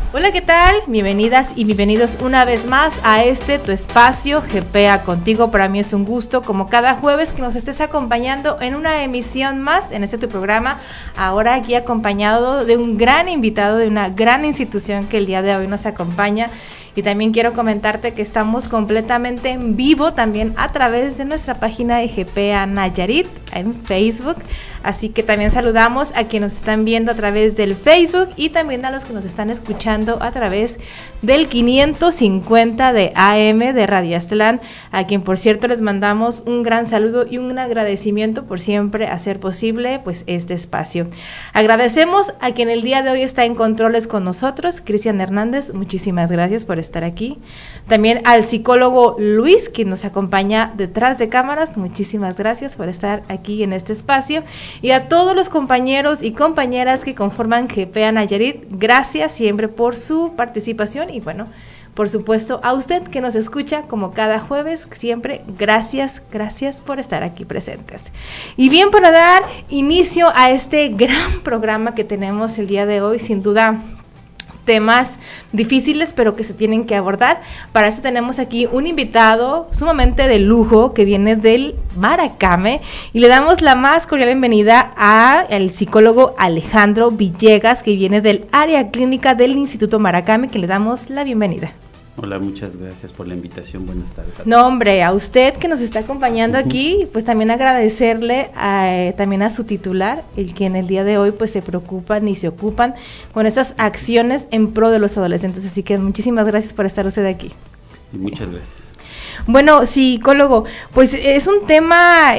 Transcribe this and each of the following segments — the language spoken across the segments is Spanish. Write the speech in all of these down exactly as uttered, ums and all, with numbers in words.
Hola, ¿qué tal? Bienvenidas y bienvenidos una vez más a este tu espacio G P A Contigo. Para mí es un gusto, como cada jueves, que nos estés acompañando en una emisión más en este tu programa. Ahora aquí acompañado de un gran invitado, de una gran institución que el día de hoy nos acompaña. Y también quiero comentarte que estamos completamente en vivo también a través de nuestra página de G P A Nayarit en Facebook. Así que también saludamos a quienes nos están viendo a través del Facebook y también a los que nos están escuchando a través del quinientos cincuenta de A M de Radio Aztlán, a quien por cierto les mandamos un gran saludo y un agradecimiento por siempre hacer posible pues este espacio. Agradecemos a quien el día de hoy está en controles con nosotros, Cristian Hernández, muchísimas gracias por estar aquí. También al psicólogo Luis, quien nos acompaña detrás de cámaras, muchísimas gracias por estar aquí en este espacio. Y a todos los compañeros y compañeras que conforman G P A Nayarit, gracias siempre por su participación y bueno, por supuesto a usted que nos escucha como cada jueves, siempre gracias, gracias por estar aquí presentes. Y bien, para dar inicio a este gran programa que tenemos el día de hoy, sin duda temas difíciles pero que se tienen que abordar. Para eso tenemos aquí un invitado sumamente de lujo que viene del Maracame y le damos la más cordial bienvenida al psicólogo Alejandro Villegas, que viene del área clínica del Instituto Maracame, que le damos la bienvenida. Hola, muchas gracias por la invitación, buenas tardes a todos. No, hombre, a usted que nos está acompañando uh-huh. aquí, pues también agradecerle a, eh, también a su titular, el que en el día de hoy pues se preocupan y se ocupan con esas acciones en pro de los adolescentes, así que muchísimas gracias por estar usted aquí. Y muchas gracias. Bueno, psicólogo, pues es un tema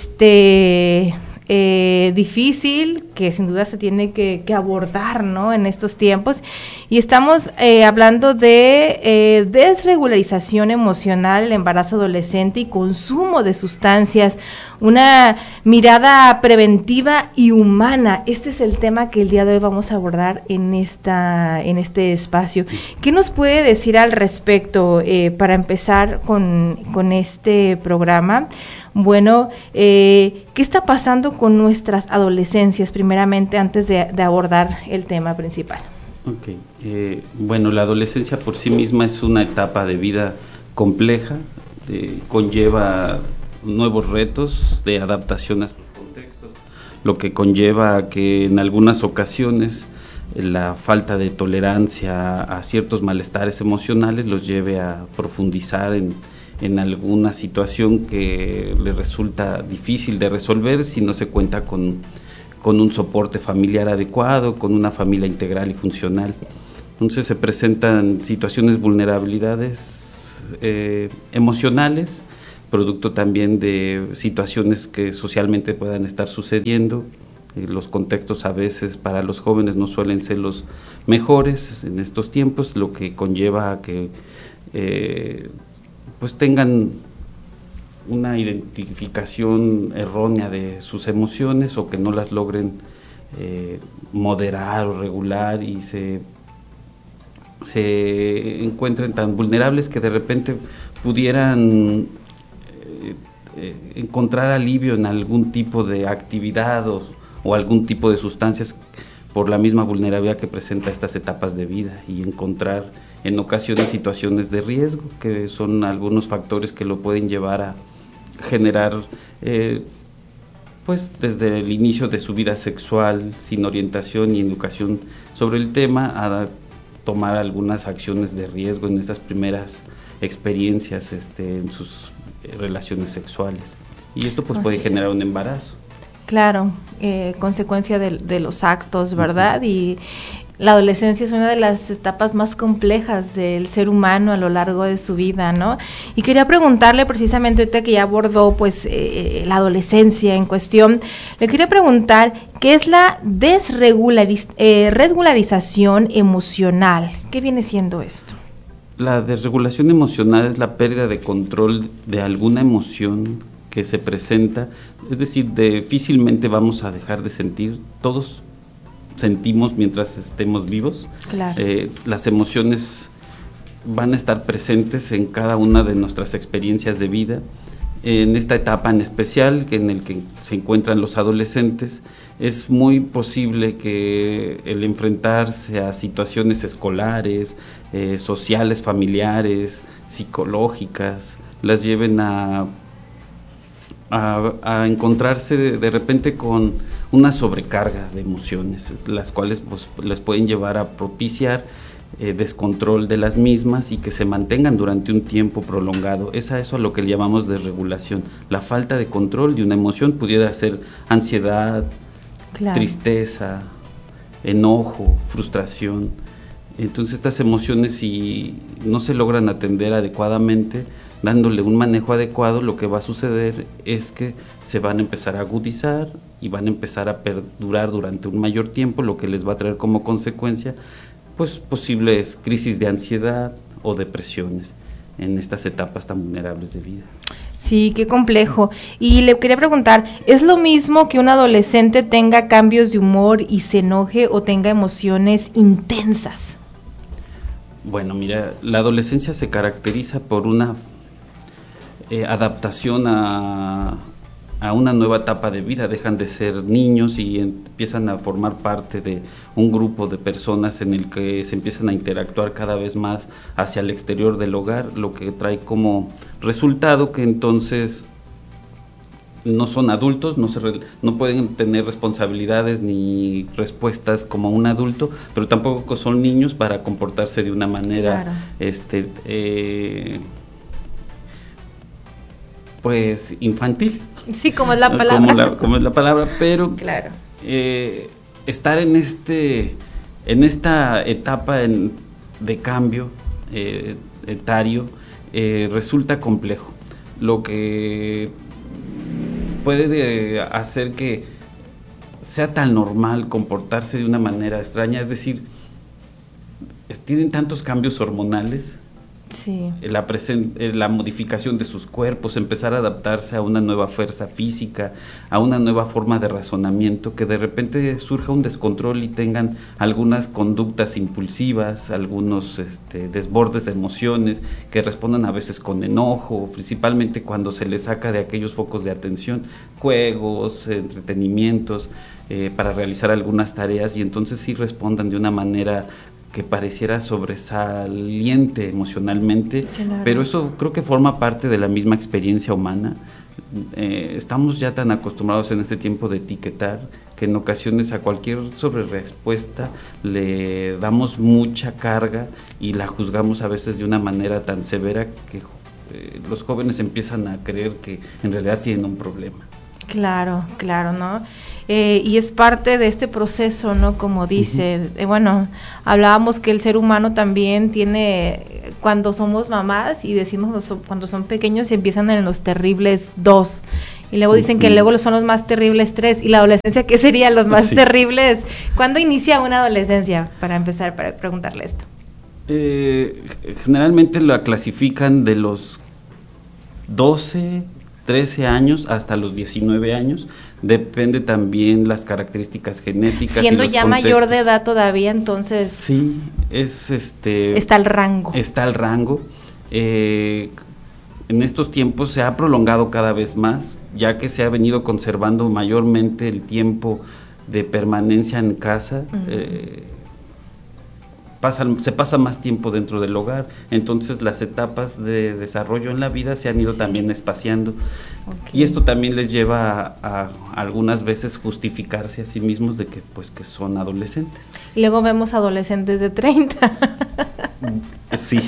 este eh, difícil que sin duda se tiene que, que abordar, ¿no?, en estos tiempos, y estamos eh, hablando de eh, desregularización emocional, el embarazo adolescente y consumo de sustancias, una mirada preventiva y humana. Este es el tema que el día de hoy vamos a abordar en esta en este espacio. ¿Qué nos puede decir al respecto eh, para empezar con, con este programa? Bueno, eh, ¿qué está pasando con nuestras adolescencias primeramente antes de, de abordar el tema principal? Ok, eh, bueno, la adolescencia por sí misma es una etapa de vida compleja, de, conlleva nuevos retos de adaptación a sus contextos, lo que conlleva que en algunas ocasiones la falta de tolerancia a ciertos malestares emocionales los lleve a profundizar en, en alguna situación que le resulta difícil de resolver si no se cuenta con, con un soporte familiar adecuado, con una familia integral y funcional. Entonces se presentan situaciones, vulnerabilidades eh, emocionales, producto también de situaciones que socialmente puedan estar sucediendo. Eh, los contextos a veces para los jóvenes no suelen ser los mejores en estos tiempos, lo que conlleva a que eh, pues tengan una identificación errónea de sus emociones o que no las logren eh, moderar o regular y se, se encuentren tan vulnerables que de repente pudieran eh, eh, encontrar alivio en algún tipo de actividad o, o algún tipo de sustancias por la misma vulnerabilidad que presenta estas etapas de vida y encontrar en ocasiones situaciones de riesgo, que son algunos factores que lo pueden llevar a generar, eh, pues desde el inicio de su vida sexual, sin orientación y educación sobre el tema, a tomar algunas acciones de riesgo en esas primeras experiencias este, en sus relaciones sexuales. Y esto pues Así puede generar es. un embarazo. Claro, eh, consecuencia de, de los actos, ¿verdad? Uh-huh. Y la adolescencia es una de las etapas más complejas del ser humano a lo largo de su vida, ¿no? Y quería preguntarle precisamente, ahorita que ya abordó pues eh, la adolescencia en cuestión, le quería preguntar qué es la desregularización eh, regularización emocional. ¿Qué viene siendo esto? La desregulación emocional es la pérdida de control de alguna emoción que se presenta, es decir, difícilmente vamos a dejar de sentir, todos sentimos mientras estemos vivos. Claro. Eh, las emociones van a estar presentes en cada una de nuestras experiencias de vida. En esta etapa en especial, en el que se encuentran los adolescentes, es muy posible que el enfrentarse a situaciones escolares, eh, sociales, familiares, psicológicas, las lleven a, a, a encontrarse de, de repente con una sobrecarga de emociones, las cuales pues, les pueden llevar a propiciar eh, descontrol de las mismas y que se mantengan durante un tiempo prolongado. Es a eso a lo que le llamamos desregulación. La falta de control de una emoción pudiera ser ansiedad, claro, tristeza, enojo, frustración. Entonces estas emociones, si no se logran atender adecuadamente, dándole un manejo adecuado, lo que va a suceder es que se van a empezar a agudizar y van a empezar a perdurar durante un mayor tiempo, lo que les va a traer como consecuencia pues posibles crisis de ansiedad o depresiones en estas etapas tan vulnerables de vida. Sí, qué complejo. Y le quería preguntar, ¿es lo mismo que un adolescente tenga cambios de humor y se enoje o tenga emociones intensas? Bueno, mira, la adolescencia se caracteriza por una eh, adaptación a, a una nueva etapa de vida. Dejan de ser niños y empiezan a formar parte de un grupo de personas en el que se empiezan a interactuar cada vez más hacia el exterior del hogar, lo que trae como resultado que entonces no son adultos, no, se re, no pueden tener responsabilidades ni respuestas como un adulto, pero tampoco son niños para comportarse de una manera, claro, este, eh, pues infantil. Sí, como es la palabra. Como, la, como es la palabra, pero claro, eh, estar en este, en esta etapa en, de cambio eh, etario eh, resulta complejo, lo que puede de hacer que sea tan normal comportarse de una manera extraña, es decir, tienen tantos cambios hormonales, sí, la, presen- la modificación de sus cuerpos, empezar a adaptarse a una nueva fuerza física, a una nueva forma de razonamiento, que de repente surja un descontrol y tengan algunas conductas impulsivas, algunos este, desbordes de emociones, que respondan a veces con enojo, principalmente cuando se les saca de aquellos focos de atención, juegos, entretenimientos, eh, para realizar algunas tareas, y entonces sí respondan de una manera que pareciera sobresaliente emocionalmente, claro, pero eso creo que forma parte de la misma experiencia humana. Eh, estamos ya tan acostumbrados en este tiempo de etiquetar que en ocasiones a cualquier sobrerespuesta le damos mucha carga y la juzgamos a veces de una manera tan severa que eh, los jóvenes empiezan a creer que en realidad tienen un problema. Claro, claro, ¿no? Eh, y es parte de este proceso, ¿no? Como dice, uh-huh. eh, bueno, hablábamos que el ser humano también tiene, cuando somos mamás y decimos cuando son pequeños y empiezan en los terribles dos, y luego dicen uh-huh. que luego son los más terribles tres, y la adolescencia, ¿qué serían los más sí. terribles? ¿Cuándo inicia una adolescencia? Para empezar, para preguntarle esto. Eh, generalmente la clasifican de los doce, trece años hasta los diecinueve años, depende también las características genéticas. Siendo y los ya contextos. Mayor de edad todavía, entonces. Sí, es este. Está el rango. Está el rango. Eh, en estos tiempos se ha prolongado cada vez más, ya que se ha venido conservando mayormente el tiempo de permanencia en casa. Uh-huh. eh, Pasa, se pasa más tiempo dentro del hogar, entonces las etapas de desarrollo en la vida se han ido sí. también espaciando, okay. y esto también les lleva a, a algunas veces justificarse a sí mismos de que pues que son adolescentes. Y luego vemos adolescentes de treinta. Sí.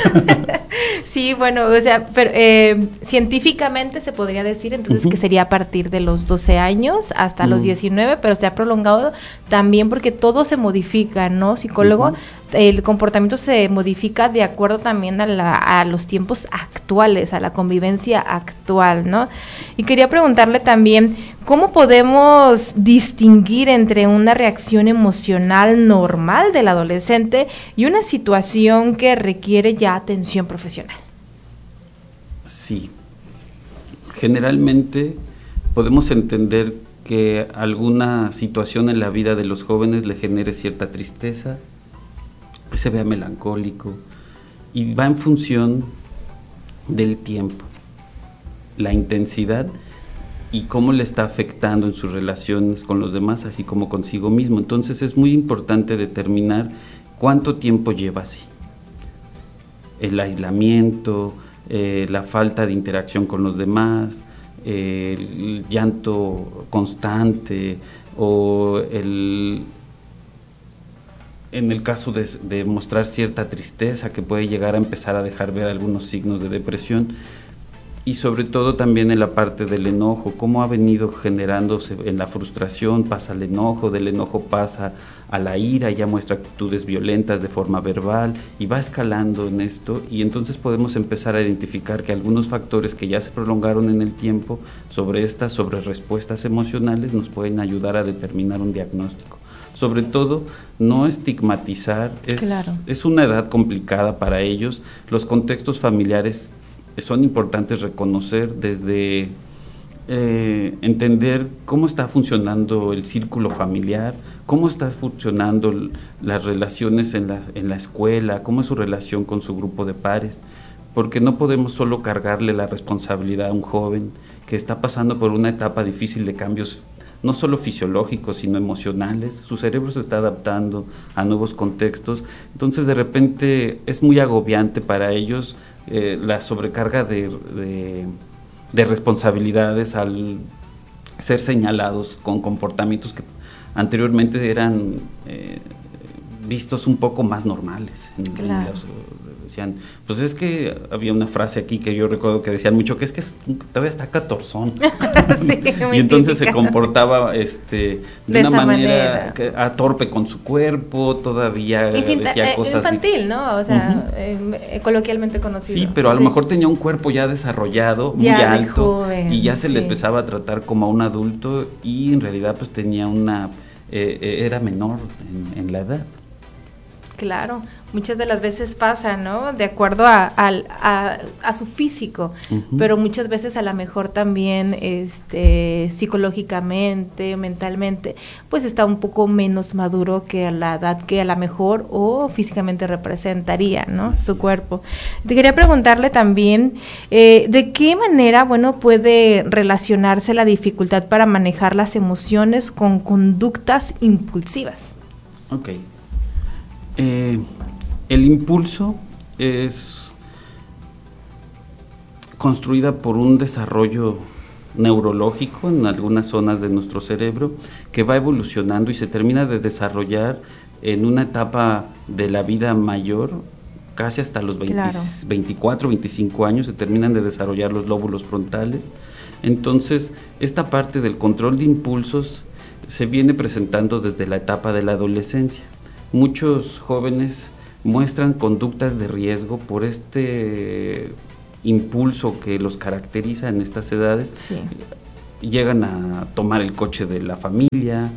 Sí, bueno, o sea, pero, eh, científicamente se podría decir entonces uh-huh. que sería a partir de los doce años hasta uh-huh. los diecinueve, pero se ha prolongado también porque todo se modifica, ¿no? Psicólogo, uh-huh. el comportamiento se modifica de acuerdo también a, la, a los tiempos actuales, a la convivencia actual, ¿no? Y quería preguntarle también, ¿cómo podemos distinguir entre una reacción emocional normal del adolescente y una situación que requiere ya atención profesional? Sí, generalmente podemos entender que alguna situación en la vida de los jóvenes le genere cierta tristeza, que se vea melancólico, y va en función del tiempo, la intensidad y cómo le está afectando en sus relaciones con los demás, así como consigo mismo. Entonces es muy importante determinar cuánto tiempo lleva así. El aislamiento, eh, la falta de interacción con los demás, eh, el llanto constante o el... en el caso de, de mostrar cierta tristeza que puede llegar a empezar a dejar ver algunos signos de depresión, y sobre todo también en la parte del enojo, cómo ha venido generándose en la frustración, pasa al enojo, del enojo pasa a la ira, ya muestra actitudes violentas de forma verbal y va escalando en esto, y entonces podemos empezar a identificar que algunos factores que ya se prolongaron en el tiempo sobre estas sobre respuestas emocionales nos pueden ayudar a determinar un diagnóstico. Sobre todo, no estigmatizar, es, claro. es una edad complicada para ellos, los contextos familiares son importantes reconocer desde eh, entender cómo está funcionando el círculo familiar, cómo están funcionando las relaciones en la, en la escuela, cómo es su relación con su grupo de pares, porque no podemos solo cargarle la responsabilidad a un joven que está pasando por una etapa difícil de cambios no solo fisiológicos, sino emocionales. Su cerebro se está adaptando a nuevos contextos, entonces de repente es muy agobiante para ellos eh, la sobrecarga de, de, de responsabilidades al ser señalados con comportamientos que anteriormente eran eh, vistos un poco más normales. En, claro. en los, decían, pues es que había una frase aquí que yo recuerdo que decían mucho, que es que es, todavía está catorzón. Sí, y entonces típica. Se comportaba este de, de una manera, manera. Que, a torpe con su cuerpo, todavía Infinta, decía eh, cosas infantil, así. ¿no? O sea, uh-huh. eh, coloquialmente conocido. Sí, pero a sí. lo mejor tenía un cuerpo ya desarrollado, muy ya alto, joven, y ya se sí. le empezaba a tratar como a un adulto, y en realidad pues tenía una eh, era menor en, en la edad. Claro, muchas de las veces pasa, ¿no? De acuerdo a, a, a, a su físico, uh-huh. pero muchas veces a lo mejor también este, psicológicamente, mentalmente, pues está un poco menos maduro que a la edad que a lo mejor o físicamente representaría, ¿no? Su cuerpo. Te quería preguntarle también, eh, ¿de qué manera, bueno, puede relacionarse la dificultad para manejar las emociones con conductas impulsivas? Okay. Eh, el impulso es construida por un desarrollo neurológico en algunas zonas de nuestro cerebro que va evolucionando y se termina de desarrollar en una etapa de la vida mayor, casi hasta los veinte, claro. veinticuatro, veinticinco años se terminan de desarrollar los lóbulos frontales. Entonces, esta parte del control de impulsos se viene presentando desde la etapa de la adolescencia. Muchos jóvenes muestran conductas de riesgo por este impulso que los caracteriza en estas edades. Sí. Llegan a tomar el coche de la familia,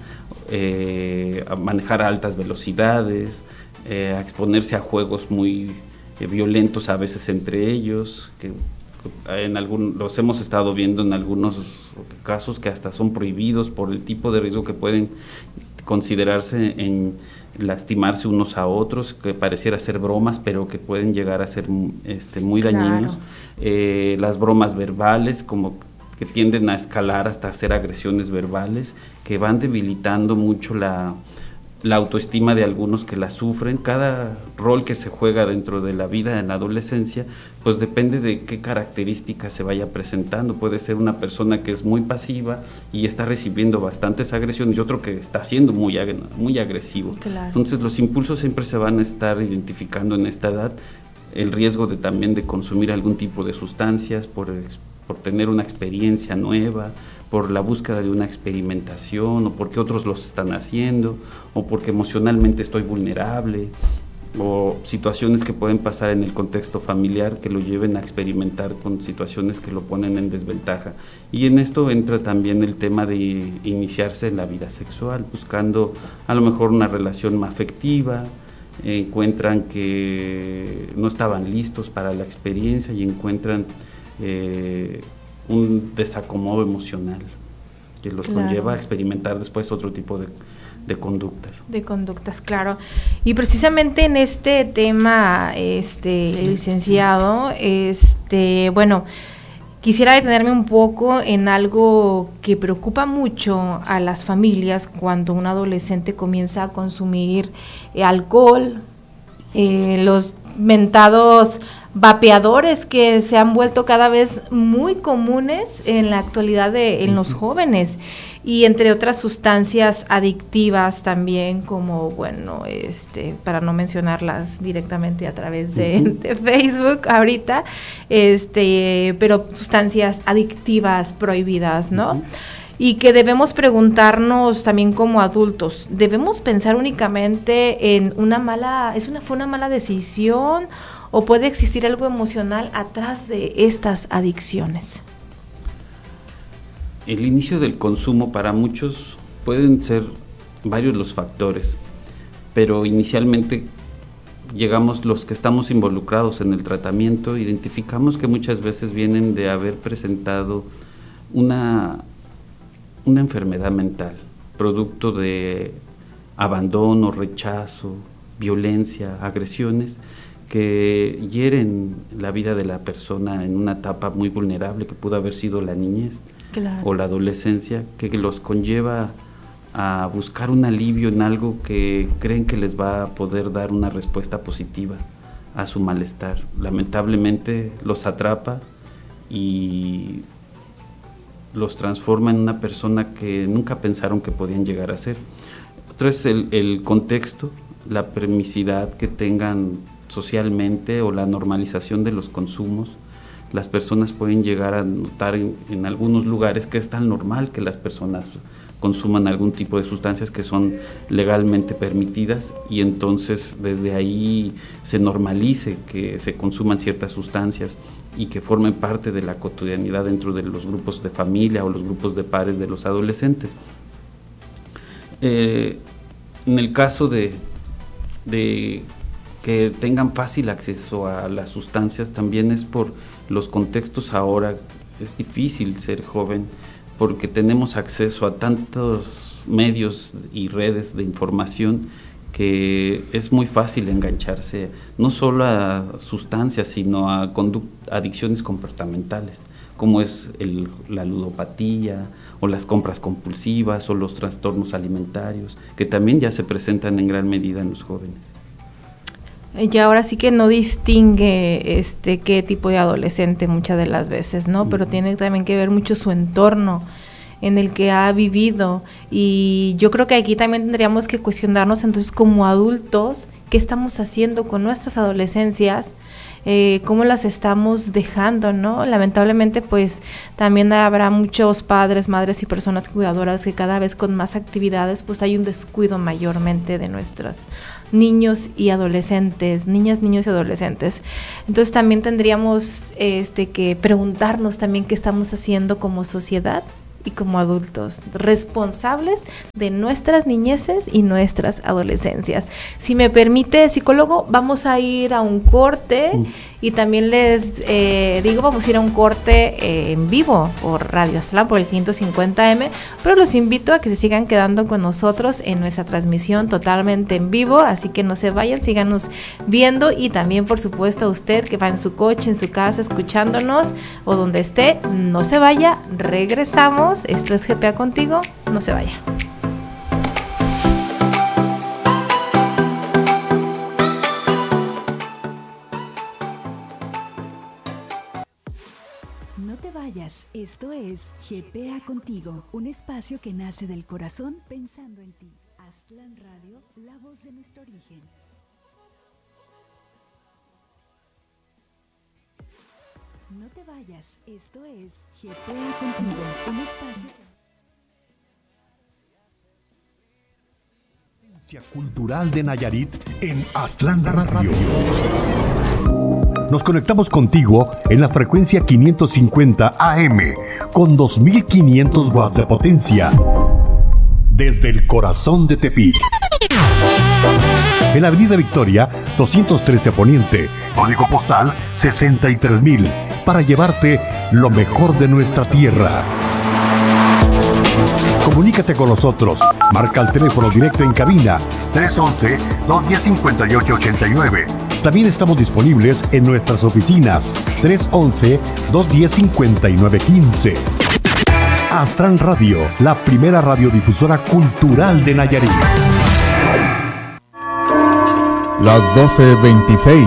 eh, a manejar a altas velocidades, eh, a exponerse a juegos muy eh, violentos a veces entre ellos, que en algún, los hemos estado viendo en algunos casos que hasta son prohibidos por el tipo de riesgo que pueden considerarse en lastimarse unos a otros, que pareciera ser bromas, pero que pueden llegar a ser este, muy claro. dañinos. Eh, las bromas verbales, como que tienden a escalar hasta hacer agresiones verbales, que van debilitando mucho la, la autoestima de algunos que la sufren. Cada rol que se juega dentro de la vida en la adolescencia, pues depende de qué características se vaya presentando. Puede ser una persona que es muy pasiva y está recibiendo bastantes agresiones, y otro que está siendo muy, muy agresivo. Claro. Entonces los impulsos siempre se van a estar identificando en esta edad. El riesgo de también de consumir algún tipo de sustancias por, por tener una experiencia nueva, por la búsqueda de una experimentación, o porque otros los están haciendo, o porque emocionalmente estoy vulnerable, o situaciones que pueden pasar en el contexto familiar que lo lleven a experimentar con situaciones que lo ponen en desventaja. Y en esto entra también el tema de iniciarse en la vida sexual, buscando a lo mejor una relación más afectiva, encuentran que no estaban listos para la experiencia y encuentran eh, un desacomodo emocional que los claro. conlleva a experimentar después otro tipo de de conductas. De conductas, claro. Y precisamente en este tema, este, licenciado, este, bueno, quisiera detenerme un poco en algo que preocupa mucho a las familias cuando un adolescente comienza a consumir eh, alcohol, eh, los mentados vapeadores que se han vuelto cada vez muy comunes en la actualidad de, en los jóvenes, y entre otras sustancias adictivas también, como, bueno, este, para no mencionarlas directamente a través de, uh-huh. de Facebook ahorita, este, pero sustancias adictivas prohibidas, ¿no? Uh-huh. Y que debemos preguntarnos también como adultos, ¿debemos pensar únicamente en una mala, es una, fue una mala decisión, o puede existir algo emocional atrás de estas adicciones? El inicio del consumo para muchos pueden ser varios los factores, pero inicialmente llegamos los que estamos involucrados en el tratamiento, identificamos que muchas veces vienen de haber presentado una, una enfermedad mental, producto de abandono, rechazo, violencia, agresiones, que hieren la vida de la persona en una etapa muy vulnerable que pudo haber sido la niñez, claro, o la adolescencia, que los conlleva a buscar un alivio en algo que creen que les va a poder dar una respuesta positiva a su malestar. Lamentablemente los atrapa y los transforma en una persona que nunca pensaron que podían llegar a ser. Otro es el, el contexto, la permisividad que tengan socialmente o la normalización de los consumos. Las personas pueden llegar a notar en, en algunos lugares que es tan normal que las personas consuman algún tipo de sustancias que son legalmente permitidas, y entonces desde ahí se normalice que se consuman ciertas sustancias y que formen parte de la cotidianidad dentro de los grupos de familia o los grupos de pares de los adolescentes. Eh, en el caso de, de que tengan fácil acceso a las sustancias, también es por los contextos. Ahora es difícil ser joven porque tenemos acceso a tantos medios y redes de información que es muy fácil engancharse no solo a sustancias, sino a conduct- adicciones comportamentales, como es el, la ludopatía o las compras compulsivas o los trastornos alimentarios, que también ya se presentan en gran medida en los jóvenes. Y ahora sí que no distingue este qué tipo de adolescente muchas de las veces, ¿no? Uh-huh. Pero tiene también que ver mucho su entorno en el que ha vivido, y yo creo que aquí también tendríamos que cuestionarnos entonces como adultos qué estamos haciendo con nuestras adolescencias, eh, cómo las estamos dejando, ¿no? Lamentablemente pues también habrá muchos padres, madres y personas cuidadoras que cada vez con más actividades pues hay un descuido mayormente de nuestras niños y adolescentes, niñas, niños y adolescentes. Entonces también tendríamos este que preguntarnos también qué estamos haciendo como sociedad y como adultos responsables de nuestras niñeces y nuestras adolescencias. Si me permite, psicólogo, vamos a ir a un corte uh. y también les eh, digo, vamos a ir a un corte eh, en vivo por Radio Aztlán, por el quinientos cincuenta eme, pero los invito a que se sigan quedando con nosotros en nuestra transmisión totalmente en vivo, así que no se vayan, síganos viendo, y también por supuesto a usted que va en su coche, en su casa, escuchándonos o donde esté, no se vaya, regresamos. Esto es G P A Contigo, no se vaya. No te vayas, esto es G P A Contigo, un espacio que nace del corazón pensando en ti. Aztlán Radio, la voz de nuestro origen. No te vayas, esto es G P A Contigo, un espacio cultural de Nayarit en Aztlán Radio. Nos conectamos contigo en la frecuencia quinientos cincuenta A M con dos mil quinientos watts de potencia desde el corazón de Tepic. En la Avenida Victoria, doscientos trece Poniente, código postal sesenta y tres mil, para llevarte lo mejor de nuestra tierra. Comunícate con nosotros. Marca el teléfono directo en cabina tres once, dos diez, cincuenta y ocho ochenta y nueve. También estamos disponibles en nuestras oficinas tres once, dos diez, cincuenta y nueve quince. Astran Radio, la primera radiodifusora cultural de Nayarit. Las doce veintiséis.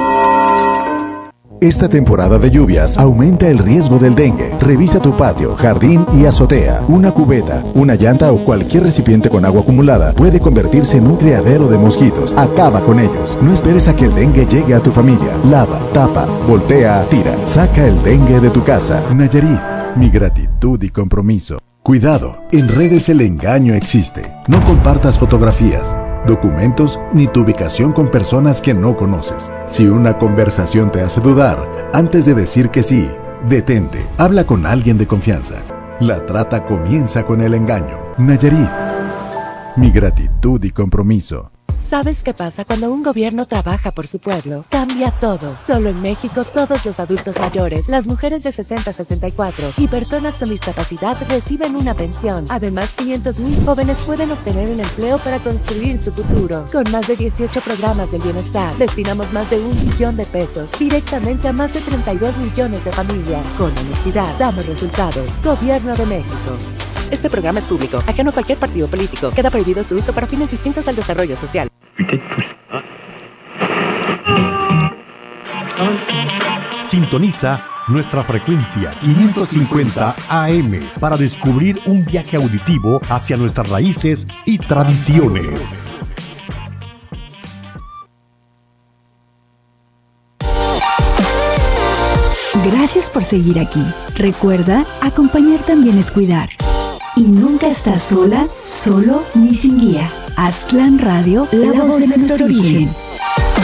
Esta temporada de lluvias aumenta el riesgo del dengue. Revisa tu patio, jardín y azotea. Una cubeta, una llanta o cualquier recipiente con agua acumulada puede convertirse en un criadero de mosquitos. Acaba con ellos. No esperes a que el dengue llegue a tu familia. Lava, tapa, voltea, tira. Saca el dengue de tu casa. Nayarit, mi gratitud y compromiso. Cuidado, en redes el engaño existe. No compartas fotografías, documentos ni tu ubicación con personas que no conoces. Si una conversación te hace dudar, antes de decir que sí, detente. Habla con alguien de confianza. La trata comienza con el engaño. Nayarit, mi gratitud y compromiso. ¿Sabes qué pasa cuando un gobierno trabaja por su pueblo? Cambia todo. Solo en México todos los adultos mayores, las mujeres de sesenta a sesenta y cuatro y personas con discapacidad reciben una pensión. Además, quinientos mil jóvenes pueden obtener un empleo para construir su futuro. Con más de dieciocho programas del bienestar, destinamos más de un billón de pesos directamente a más de treinta y dos millones de familias. Con honestidad, damos resultados. Gobierno de México. Este programa es público, ajeno a cualquier partido político. Queda prohibido su uso para fines distintos al desarrollo social. Sintoniza nuestra frecuencia quinientos cincuenta A M para descubrir un viaje auditivo hacia nuestras raíces y tradiciones. Gracias por seguir aquí. Recuerda, acompañar también es cuidar. Y nunca estás sola, solo ni sin guía. Aztlán Radio, la voz de nuestro origen.